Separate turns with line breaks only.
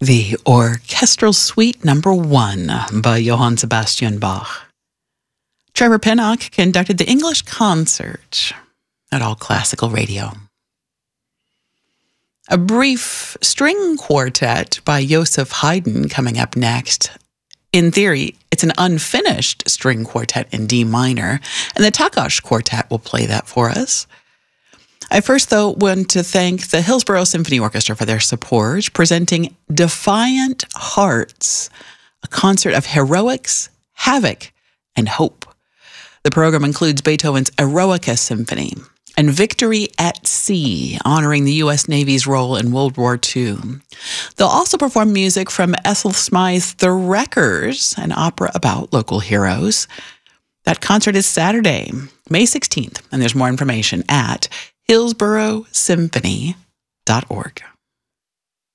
The Orchestral Suite No. 1 by Johann Sebastian Bach. Trevor Pinnock conducted the English concert at All Classical Radio. A brief string quartet by Joseph Haydn coming up next. In theory, it's an unfinished string quartet in D minor, and the Takács Quartet will play that for us. I first, though, want to thank the Hillsborough Symphony Orchestra for their support, presenting Defiant Hearts, a concert of heroics, havoc, and hope. The program includes Beethoven's Eroica Symphony and Victory at Sea, honoring the U.S. Navy's role in World War II. They'll also perform music from Ethel Smythe's The Wreckers, an opera about local heroes. That concert is Saturday, May 16th, and there's more information at hillsboroughsymphony.org.